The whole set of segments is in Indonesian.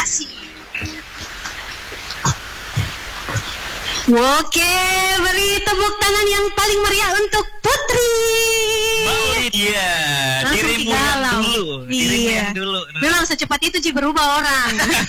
kasih. Oke, beri tepuk tangan yang paling meriah untuk Putri. Iya, dirimu yang dulu. Iya. Memang secepat itu sih berubah orang.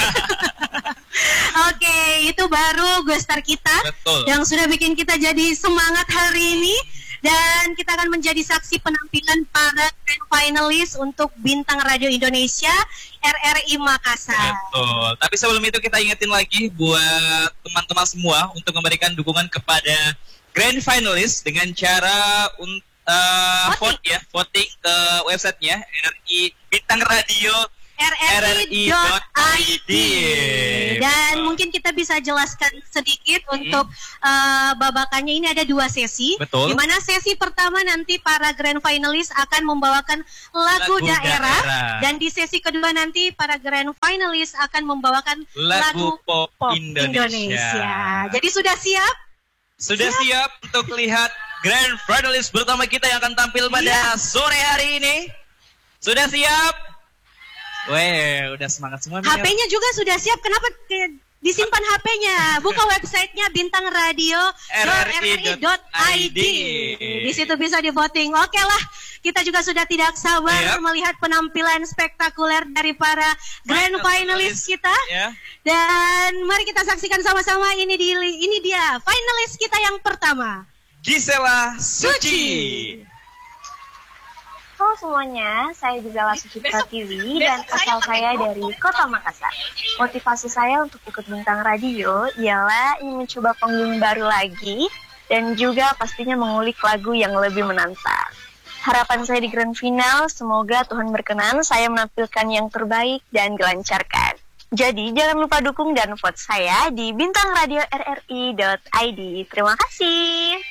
Oke, itu baru guest star kita. Betul. Yang sudah bikin kita jadi semangat hari ini. Dan kita akan menjadi saksi penampilan para grand finalis untuk Bintang Radio Indonesia RRI Makassar. Betul. Tapi sebelum itu kita ingetin lagi buat teman-teman semua untuk memberikan dukungan kepada grand finalis dengan cara voting ke websitenya RRI Bintang Radio RRI.id. Dan mungkin kita bisa jelaskan sedikit untuk babakannya. Ini ada 2 sesi. Betul. Di mana sesi pertama nanti para grand finalis akan membawakan lagu daerah. Dan di sesi kedua nanti para grand finalis akan membawakan lagu pop Indonesia. Jadi sudah siap? Sudah siap untuk lihat grand finalis pertama kita yang akan tampil pada sore hari ini? Sudah siap? Weh, udah semangat semua. HP-nya juga sudah siap. Kenapa disimpan HP-nya? Buka websitenya Bintang Radio RRI.id. Di situ bisa di voting. Oke lah, kita juga sudah tidak sabar melihat penampilan spektakuler dari para grand finalis kita. Dan mari kita saksikan sama-sama. Ini dia finalis kita yang pertama, Gisela Suci. Halo semuanya, saya Gisela Suci Pratiwi dan asal saya dari Kota Makassar. Motivasi saya untuk ikut Bintang Radio ialah ingin mencoba panggung baru lagi dan juga pastinya mengulik lagu yang lebih menantang. Harapan saya di grand final, semoga Tuhan berkenan saya menampilkan yang terbaik dan dilancarkan. Jadi jangan lupa dukung dan vote saya di Bintang Radio RRI.id. Terima kasih.